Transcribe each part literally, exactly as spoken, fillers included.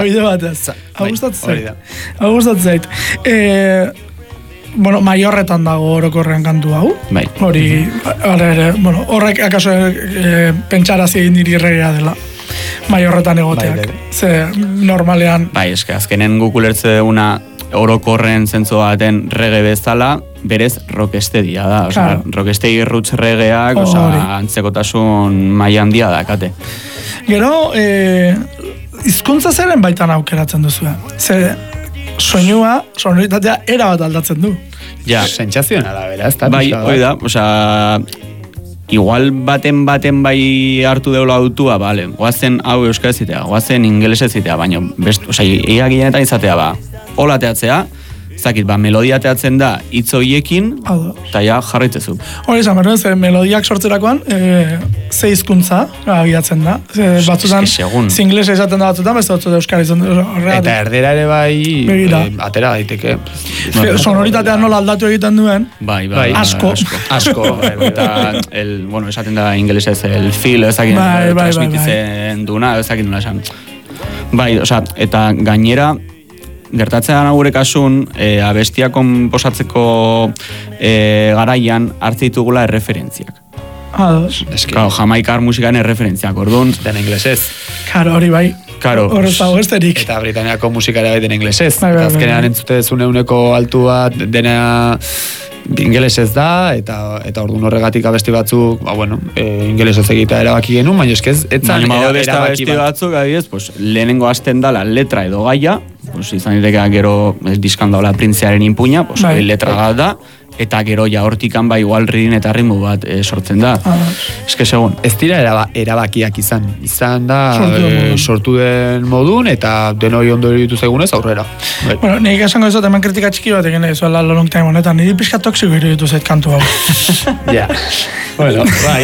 bide batez. Hau gustatzen zait. Hau gustatzen zait. Eh, bueno, Maiorretan dago orokorrean kantu hau. Bai. Hori, ere, ere, bueno, horrek akaso e, pentsarazi egin niri regea dela. Maiorretan egoteak. Bai, bai. Ze, normalean... Bai, eske, azkenen guk ulertze duguna orokorren zentzu baten rege bezala, berez rockestedia da. Osa, Claro. rockestegi roots regeak, Hori. osa, antzekotasun maila handia dakate. Gero, e, hizkuntza zeren baitan aukeratzen duzu. Ze, soinua, sonoritatea era bat aldatzen du. Ja, sentsazionala, bera, ez da? bai, pixka bat. hori da, osa, igual baten baten bai hartu deula autua, bale, goazen hau euskara zitea, goazen ingelesa zitea, baina, best, osa, ia gehienetan izatea, ba, hola teatzea, zakit, ba, melodia teatzen da hitz horiekin, eta ja jarraitzezu. Hori esan, berren, ze melodiak sortzerakoan, e, ze hizkuntza abiatzen da. Ze, batzutan, segun. zinglesa izaten da batzutan, beste batzutan euskara izan Eta erdera ere bai, Begira. eh, atera daiteke. Sonoritatea nola aldatu egiten duen, Bai, bai, asko. Asko, bai, bai. Eta, el, bueno, esaten da ingelesez, el feel, ezakin, Bai, bai, bai, transmititzen duna, ezakin duna esan. Bai, osea, eta gainera, gertatzen da gure kasun, e, abestia konposatzeko e, garaian hartze ditugula erreferentziak. Ados. Claro, jamaikar musikan erreferentziak, orduan. Den inglesez. Karo, hori bai. Claro. Horrez dago esterik. Eta Britaniako musikara den inglesez. Bai, bai, Eta azkenean bai. entzute dezune uneko altu bat dena ingelesez da, eta eta orduan horregatik abesti batzuk, ba bueno, e, ingelesez egitea erabaki genuen, baina eskez, etzan Baina era, beste erabaki abesti bat. batzuk, adibidez, pues, lehenengo hasten dala letra edo gaia, pues, izan diteke gero diskan daula printzearen inpuña, pues, Bai. hori letra bat da, eta gero ja hortikan ba igual ridin eta ritmo bat e, sortzen da. Eske segun. Ez dira eraba, erabakiak izan. Izan da Sortu den eh, modun. sortu den modun, eta denoi ondo iruditu zaigunez aurrera. Bai. Bueno, nik esango ez dut, hemen kritika txiki bat egin egizuela long time honetan, niri pixka toksiko iruditu zait kantu hau. Ja. Bueno, bai.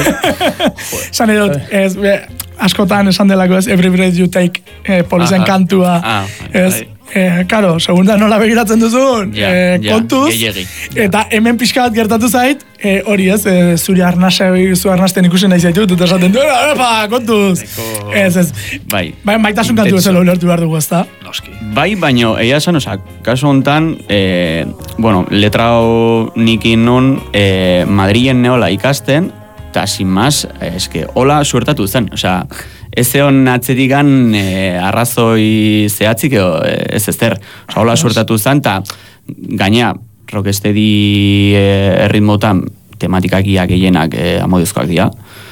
Esan edot, ez, be, askotan esan delako ez, every breath you take, eh, polizen Aha. kantua, Ah, ez, bai. eh, karo, segunda nola begiratzen duzun, Ja, eh, ja, kontuz, gehiegi. eta hemen pixka bat gertatu zait, eh, hori ez, eh, zure arnasa, zu arnasten ikusi nahi zaitut, eta esaten du, epa, kontuz, ez, ez, Bai. bai, maitasun kantu Intenso. bezala ulertu behar dugu, ezta? Noski. Bai, baino, egia esan, oza, kasu honetan, e, bueno, letra hau nikin nun, e, Madrilen neola ikasten, eta sin más, eske, hola suertatu zen, osea, ez egon atzetikan e, arrazoi zehatzik edo e, ez ezter, osea, hola suertatu zen, eta gaina, rockestedi e, erritmotan tematikakia gehienak e, amoduzkoak dira,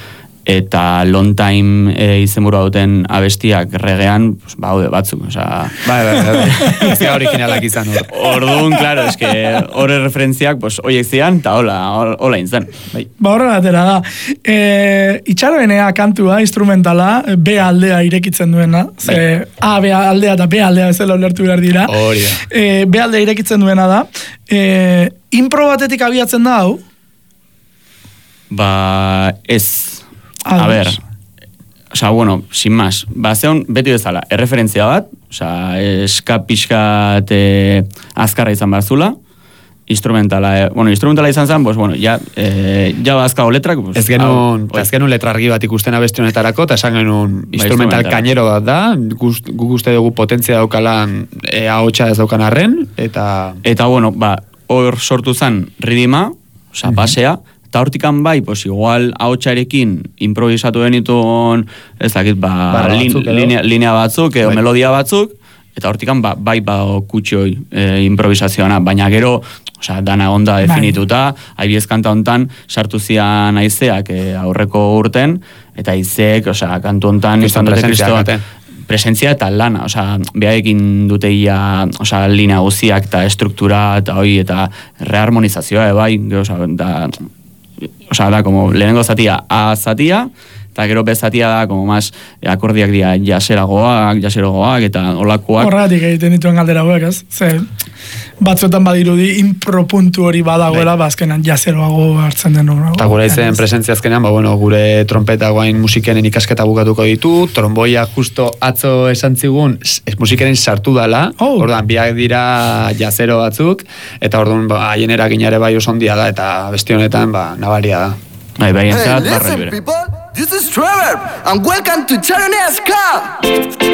eta long time e, izenburua duten abestiak regean, pues, ba, haude batzuk, osea... Bai, bai, bai. Ez dira originalak izan hor. Orduan, claro, eske horre referentziak, pues, oiek zian, eta hola, hola intzen. Bai. Ba, horren atera da. E, itxaroenea kantua, instrumentala, B aldea irekitzen duena. Ze, A, B aldea eta B aldea bezala ulertu behar dira. Hori da. E, B aldea irekitzen duena da. E, impro batetik abiatzen da hau. Ba, ez... A Ados. ber, osea, bueno, sin más, ba, zeon beti bezala, erreferentzia bat, osea, eska pixkat e, azkarra izan barzula, instrumentala, e, bueno, instrumentala izan zen, pues, bueno, ja, e, ja bazkago letrak, pues, Ez genuen, hau, ez genuen letra argi bat ikusten abesti honetarako, eta esan genuen instrumental instrumental. kainero bat da, guk guk uste dugu potentzia daukalan e, ahotsa ez daukan arren, eta... Eta, bueno, ba, hor sortu zen ridima, osea, basea, eta hortikan bai, pues igual ahotsarekin improvisatu benituen, ez dakit, ba, Barra lin, batzuk edo. linea, linea batzuk, edo Bai. melodia batzuk, eta hortikan ba, bai ba kutsioi e, improvisazioana, baina gero, osea, dana onda definituta, haibiez kanta hontan, sartu zian aizeak e, aurreko urten, eta aizeek, osea, kantu hontan, Kriston izan dute presentzia kristoan, dakate. presentzia eta lana, osea, behaekin dute ia, osea, linea guziak eta struktura eta hoi, eta reharmonizazioa, e, bai, gero, osea, da, osea, da, como lehenengo zatia A zatia, eta gero B zatia da, como más akordiak dira jaseragoak, jaserogoak, eta olakoak. Horregatik egiten dituen galdera hauek, ez? Ze, batzuetan badirudi impro puntu hori badagoela, bazkenan jazeroago hartzen den hori. Eta gure izen presentzia azkenean, ba, bueno, gure trompeta guain musikenen ikasketa bukatuko ditu, tromboia justo atzo esan zigun, s- musikenen sartu dala, Oh. orduan biak dira jazero batzuk, eta orduan ba, haien eraginare bai oso handia da, eta besti honetan ba, nabaria da. Bai, bai, Hey, entzat, barra listen, libere. people. This is Trevor, and welcome to Charonea's Club.